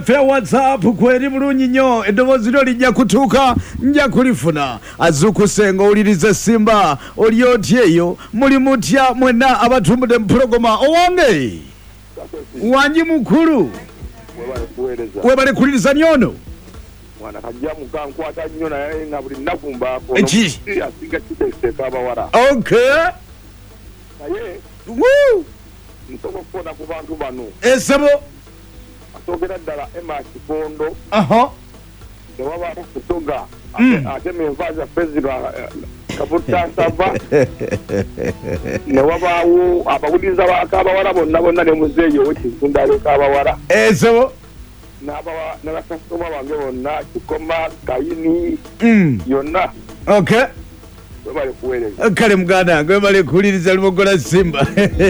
Fair WhatsApp kweri bulungi nnyo eddoboozi lyo lijja kutuuka nja kulifuna azukusenga owuliriza Simba oli otya eyo muli mutya mwenna abatumbudde mu pulogoma owange wanji mukulu webale kuliriza nyono mwana kajja mukankwata nnyo naye nga buli nnaku mbaako eki asinga kiteeseeka abawala okay naye nsobola okufuna ku bantu bano esebo asogera ddala Emma Kikondo tewabaawo kutoga ate menva zaffe ziba kabutansava ne wabaawo abawuliriza bakabawala bonna ne muzeeyo wekizindaleka abawala esebo ne bakasitoma bange bonna Kikoma Kayini yonna okay webale kuweereza kale muganda wange webale kuwuliriza Lubogola Simba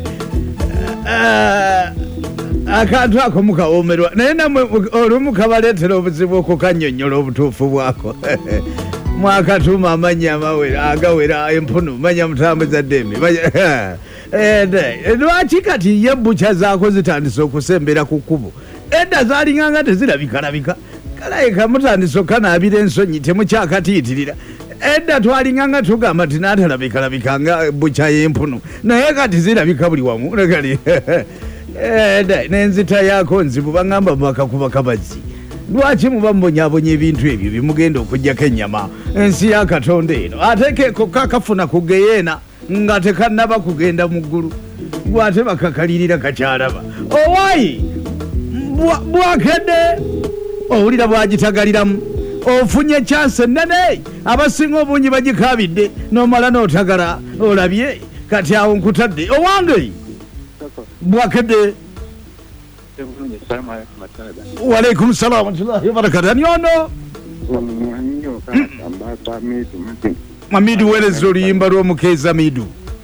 akantu ako mukawomerwa naye namwe olumu kabaleetera obuzibu okukanyonnyola obutuufu bwako mwakatuuma amannya amawera agawera empunu manya mutambuza ddembe lwaki kati ye bukya zaako zitandise okusembera ku kkubo edda zaalinganga tezirabikalabika kalayika mutandise okanaabira ensonyi temukyakatiitirira edda twalinganga tugamba tinaatalabika nga bukya y'empunu naye kati zirabika buli wamu lekali n'enzita yaako nzibu bagamba bakakuba kabazzi lwaki muba mubonyabonya ebintu ebyo bimugenda okugjako ennyama ensi ya Katonda eno atekeeko kakafuna kugeyeena nga tekannaba kugenda mu ggulu bw'ate bakakalirira kakyalaba owaayi bwakedde owulira bwagitagaliramu ofunye chance ennene abasinga obungi bagikaabidde n'omala n'otagala olabye kati awo nkutadde owange bwakedde walaikum salam warahmatullahi wabarakatuh nyono Mamidu weleza oluyimba lw'omukeeza Midu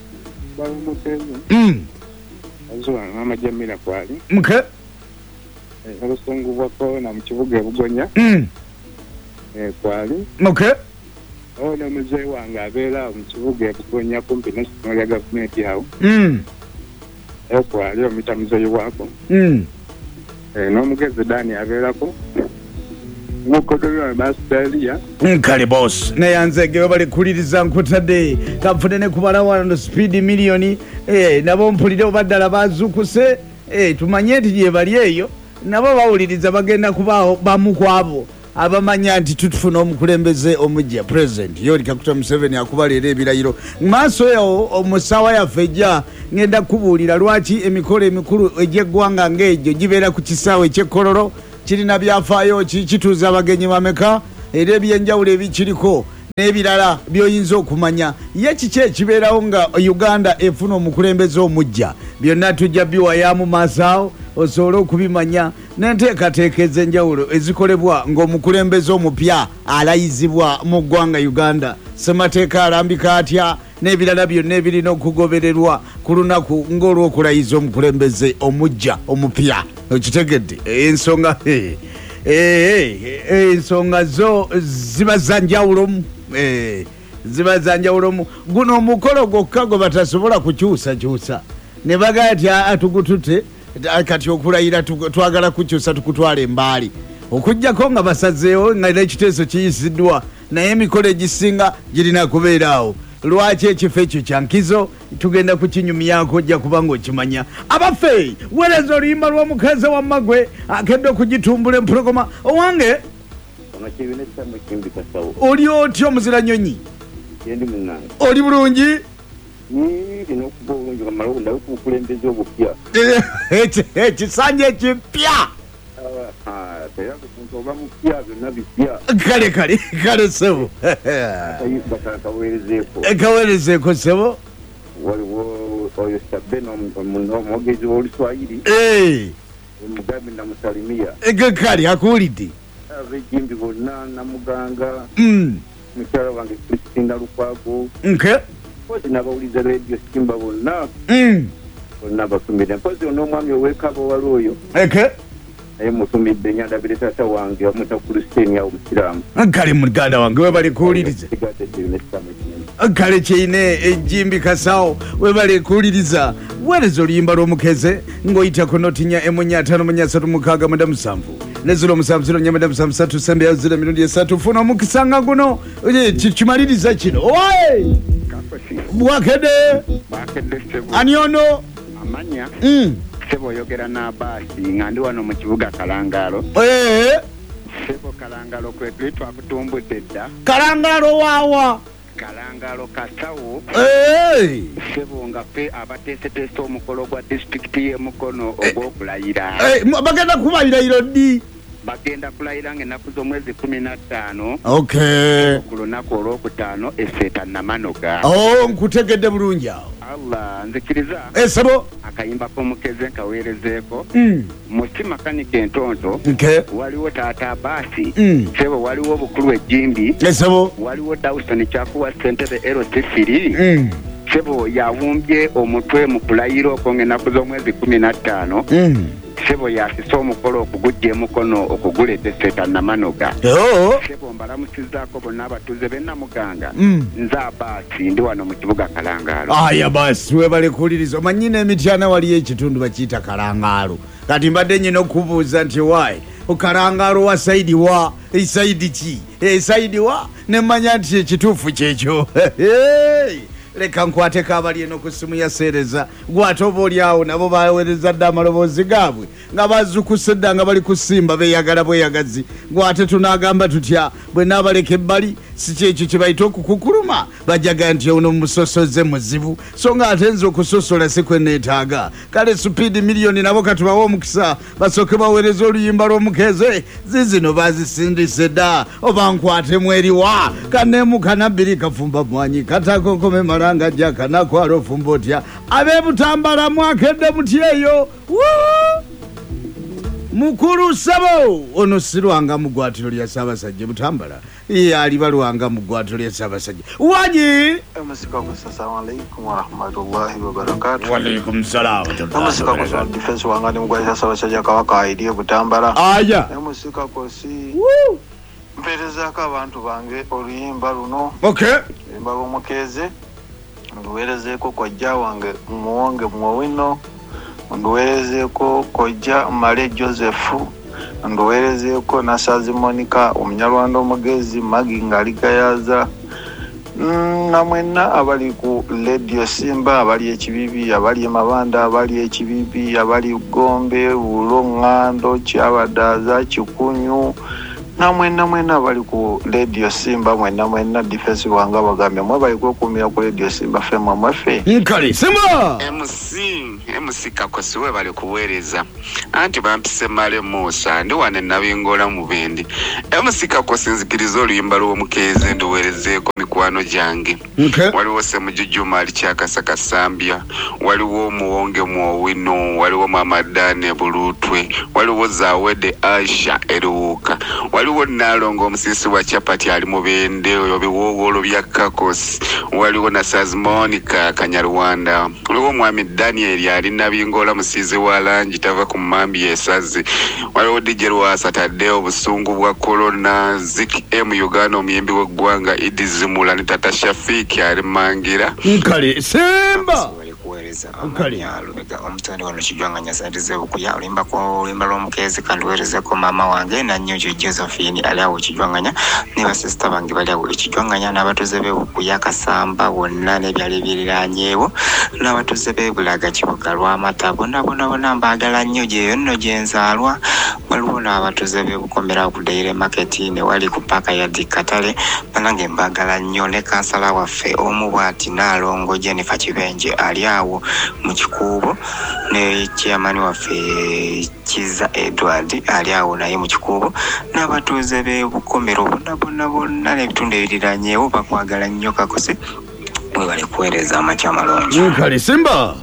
amajamira kwali mke olusungubwako na mu kibuga Bugonya kwali mke ono muzeeyi wange abeera mu kibuga Bugonya kumpi n'essomero lya gavumenti awo kwali omuyita muzeeyi waako n'omugezi Dani abeerako mukodolwa Australia kale boss neyanzege webale kuliriza nkutadde kanfune ne kubala wano speed million nabo mpulire obaddala bazukuse tumanye nti gye bali eyo nabo bawuliriza bagenda kubaawo bamu kwabo abamanya nti tutufuna omukulembeze omujja president Yoweri Kaguta Museveni akubalira ebirayiro maaso yawo omusawa yaffe ejja ngenda kubuulira lwaki emikolo emikulu egy'eggwanga ng'egyo gibeera ku kisaawe eky'ekkololo kirina byafaayo kituuza abagenyi bameka era ebyenjawulo ebikiriko n'ebirala by'oyinza okumanya ye kiki ekibeerawo nga Uganda efuna omukulembeze omujja byonna tujja biwayamu maaso awo osobola okubimanya n'enteekateeka ez'enjawulo ezikolebwa ng'omukulembeze omupya alayizibwa mu ggwanga Uganda ssemateeka alambika atya n'ebirala byonna ebirina okugobererwa ku lunaku ng'olw'okulayiza omukulembeze omujja omupya okitegedde ensonga zo ziba zanjawulomu ziba zanjawulomu guno omukolo gwokka gwe batasobola kukyusakyusa ne bagaya ti atugutute kati okulayira twagala kukyusa tukutwala embaali okujjako nga basazeewo nga ekiteeso kiyisiddwa naye emikolo egisinga girina kubeeraawo lwaki ekifo ekyo kyankizo tugenda kukinyumyako ojja kubanga okimanya abaffe weereza oluyimba lw'omukazi wammagwe akedde okugitumbula empologoma owange oli otya omuzira nyonyi oli bulungi ekisanja ekipya kale sebo kaweerezeeko sebo waliwo oyo Sabena omwogezi w'Oluswayiri omugambi namusalimia kale akuwulidde abejimbi bonna namuganga mukyala wange Kristina Lukwago mpozi n'abawuliza Radio Simba bonna bonna basumire mpozi n'omwami ow'ekaba wali oyo naye mutumidde nyandabire taata wange wamuta Kristeni awo musiraamu. Kale muganda wange webale kuwuliriza. Kale kyeine ejjimbi kasawo webale kuwuliriza weereza oluyimba lw'omukeze ng'oyita ku noti nya emunya 5 munya 3 mukaaga mwenda musanvu ne 0 nya mwenda musanvu 3 sembe ya 0 mirundi 3 funa omukisanga guno kimaliriza kino owaye bwakede ani ono amanya sebo oyogera n'abaasi nga ndi wano mu kibuga Kalangalo. Sebo Kalangalo kwe twakutumbudde dda. Kalangalo waawa Kalangalo kasawo sebo nga pe abateeseteese omukolo gwa disitulikiti y'e Mukono ogw'okulayira. Bagenda kubayirayiro ddi? Bagenda kulayira ng'ennaku z'omwezi 15 ku lunaku olwokutaano esseeta Namanoga. Nkutegedde bulungi awo. Allah nzikiriza sebo akayimba k'omukeze nkaweerezeeko mu makanika entonto waliwo taata Baasi sebo waliwo bukulu ejjimbi sebo waliwo Dawson kyakuwa ssentebe LC3 sebo yawumbye omutwe mu kulayira okwo ng'ennaku z'omwezi 15 sebo yasisa omukolo okugujja e Mukono okuguleta esseeta Namanoga. Sebo mbalamusizaako bonna abatuuze b'e Namuganga nze Abaasi ndi wano mu kibuga Kalangalo. Aya basi webale kuwuliriza omanyina emityana waliyo ekitundu bakiyita Kalangalo kati mbadde nyina okubuuza nti waayi Kalangalo wa saidi wa saidi ki saidi wa nemanya nti ekituufu kyekyo. Leka nkwateko abali eno ku ssimu ya Seereza gwate oba oli awo nabo baweereza dda amaloboozi gaabwe nga bazzukuse dda nga bali kusimba beeyagala bweyagazi gwate tunaagamba tutya bwe naabaleka ebbali si kyekyo kye bayita okukukuluma bajaga nti ono musosoze muzibu so nga ate nze okusosola si kwe neetaaga kale Speed Million nabo katubawe omukisa basooke baweereza oluyimba lw'omukeze zizino bazisindise dda oba nkwatemu eriwa kaneemukana bbiri kafumba mwanyi katakonkome malanga jaka nakwalo fumba otya ab'e Butambala mwakedde mutyeyo mukulu sabo ono sirwanga mu ggwaatiro lya Ssaabasajja Butambala ali balwanga mu ggwaatiro lya Ssaabasajja waji Assalamu alaikum wa rahmatullahi wa barakatuh. Wa alaikum salaam wa rahmatullahi wa defense wanga ni mugwaisa Ssaabasajja Kabaka aidie Butambala aya musika kosi mpereza ka abantu bange oluyimba luno oluyimba lw'omukeze nduweerezeeko kojja wange muwonge mwowino nduweerezeeko kojja Male Joseph nduweerezeeko Nasazi Monica omunyarwanda omugezi Magi ngaligayaza namwena abali ku Radio Simba abali ekibibi abali Mabanda abali ekibibi abali Gombe Bulo Ngando Kyabadaza Kikunyu namwena bali ku Radio Simba mwena defense wanga bagambe mwe bali kukumira ku Radio Simba fema mwafe nkali Simba MC kakosiwe bali kuweereza anti bampise Male Musa ndi wane nabingola mu bendi MC kakosinzikiriza oluyimba lw'omukeze nduweerezeeko mikwano gyange waliwo Semujujuma ali Kyakasaka Sambya waliwo Muwonge Mwowino waliwo Mamadane Bulutwe waliwo Zawede Aisha Eruuka waliwo Nalongo omusisi wa Chapati ali mu bende oyo biwowolo bya Kakosi waliwo Nasazi Monica Kanyarwanda waliwo Mwami Daniel ali nabingola musizi wa langi tava ku mambi esazi waliwo DJ Rwasa Tadeo obusungu bwa Corona Zik M Uganda omuyimbi w'eggwanga Idizimula ne Tata Shafiki ali Mangira nkali Simba kuweereza amanyalubega omutani wano kijwanganya sandize okuya olimba ko olimba lw'omukeze kandi weerezeko mama wange na Nyonjo Josephine ali awo kijwanganya ne basista bange bali awo kijwanganya n'abatuze b'okuya Kasamba bonna n'ebyali biriranyeewo n'abatuze b'Ebulaga Kibuga Lwamata bonna mbaagala nnyo gyeyo nno gyenzaalwa waliwo n'abatuze b'Ebukomera ku Daire Market ne wali ku paka ya Dikatale nange mbaagala nnyo ne kansala waffe omu bw'ati Nalongo Jennifer Kibenje ali awo mu kikuubo ne chairman waffe Kiza Edward ali awo naye mu kikuubo n'abatuuze b'Ebukomero bonna n'ebitundu ebiriranyeewo bakwagala nnyo Kakose mwe bali kuweereza amakya malungi nkali Simba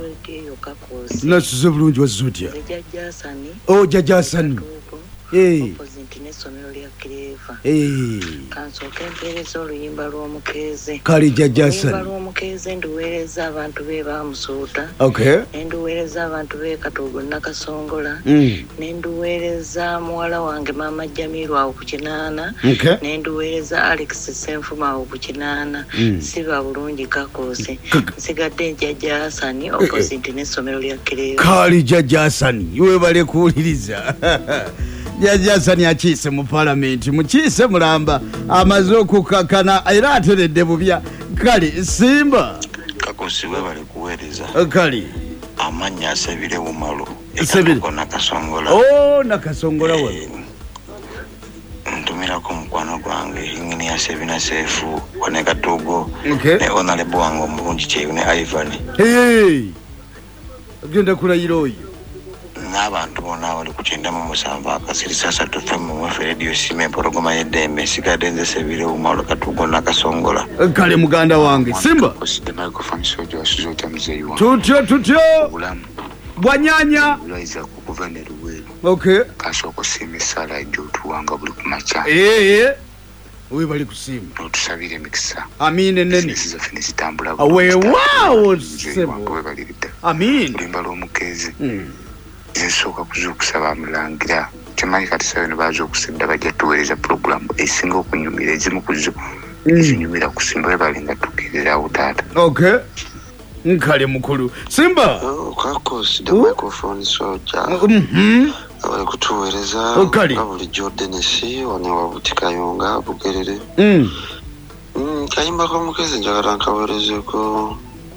nasuze bulungi wazutya Jajasani Kireva. Kansoke mpeereza oluyimba lw'omukeeze. Kali Jajasan. Oluyimba lw'omukeeze nduweereza abantu be bamusuuta. Okay. Ne nduweereza abantu be Katuugo Nakasongola. Ne nduweereza muwala wange Maama Jamiru awo ku Kinaana. Okay. Ne nduweereza Alex Senfuma awo ku Kinaana. Siba bulungi Kakoosi. Nsigadde Jjajja Hasani opposite n'essomero lya Kireva. Kali Jajasan. Iwe bale kuwuliriza. Jjajja Hasani akiise mu palamenti mukiise mulamba amaze okukakana era ateredde bubya. Kali Simba. Kakoosi we bale kuweereza. Kali. Amannya asabire Bumalu. Sebire. Nakasongola. Oh, Nakasongola we. Ntumirako mukwano gwange ingini ya Sebina Sefu wane Katuugo. Okay. Ne Honorable wange omulungi Kyeyo ne Ivan. Hey. Agenda kulayira oyo. N'abantu bonna abali ku 97 akasirisa 3 FM mu Radio Sime porogoma y'eddembe sigadde nze Sebire Bumalu Katuugo Nakasongola. Kale muganda wange Simba. The microphone shojo wasuzota mzee wangu. Tutyo. Bulamu. Bwanyanya. Lwaiza kukuvana luwelu. Okay. Kasoko simisala jotu wanga buli kumacha. We bali kusimu. Tusabire mikisa. Amine nene. Siza fini zitambula. Awe wow sebo. We bali bita. Amine. Limba lw'omukeeze. Ensooka kuzuukusaba amulangira. Kimanyi kati sawe ne baza okusedda bajja tuweereza pulogulaamu esinga okunyumira ezimu ku zo. Ezinyumira kusimba we bali nga tukkirirawo taata. Okay. Nkale mukulu. Simba. Kakoosi the microphone soldier. Abali kutuweereza bulijjo Denesi wane Wabutikayonga Bugerere. Kayimba k'omukeeze njagala nkaweerezeko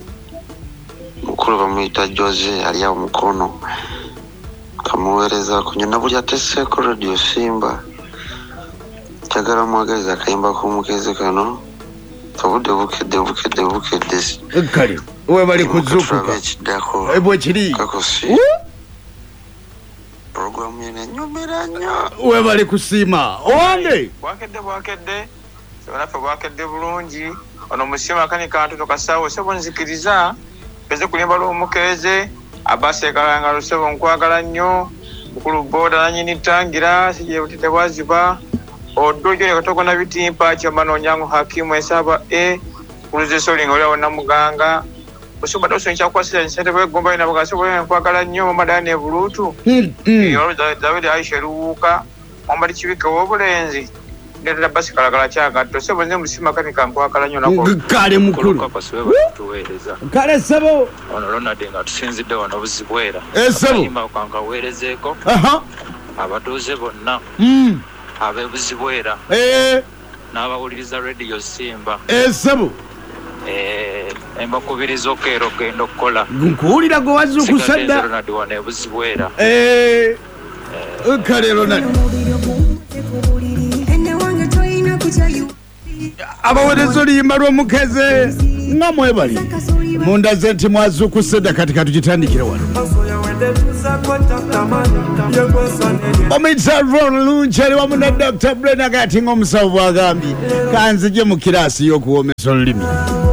mukulu bamuyita Jose ali awo Mukono. Kamuweereza kunyona buli ateseeko Radio Simba. Njagala mwagaliza akayimba k'omukeeze kano. Obudde bukedde. Kale. We bali kuzuukuka. Bwe kiri. Kakoosi. Program yene nyumira nnyo. We bali kusiima. Owange. Bwakedde. Sebalaffe bwakedde bulungi. Ono musima kani kantu tokasawo sebo nzikiriza. Peze kulimba lw'omukeeze. Abaseekalanga lusebo nkwagala nnyo. Mukulu boda nanyini tangira sije butite bwaziba. Odojo ne katoko na bitimpa kyamba n'onyango hakimu esaba kuluze solinga oli awona muganga. Osuba dosoncha kwasira nsete bwe gomba ina bagase bwe nkwagala nnyo mama Dane Bulutu. David Aisha Ruuka. Omali kibika w'obulenzi. Ndetera basi kalagala kyagatto sebo nze musima kani kankwagala nnyo nako. Kale mukulu. Tuweereza. Kale sebo. Ono Ronald nga tusinzidde wano buzibwera. Sebo. Imba kankaweerezeeko. Abatuuze bonna. Abebuzibwera. N'abawuliriza Radio Simba. Sebo. Embakubiriza okeera ogenda okukola. Nkuwulira gwe wazuukusadda. Ronald wano ebuzibwera. Kale Ronald. Abaweereza oluyimba lw'omukeeze nga mwebali mundaze nti mwazuukusedda kati katugitandikire wano. Omita Ron Luncheri wamu ne Dr. Brenagati ng'omusawo bw'agambye kanzije mu kiraasi y'okuwoomesa olulimi.